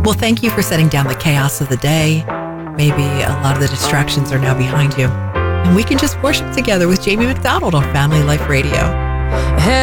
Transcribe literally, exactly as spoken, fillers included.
Well, thank you for setting down the chaos of the day. Maybe a lot of the distractions are now behind you. And we can just worship together with Jamie McDonald on Family Life Radio.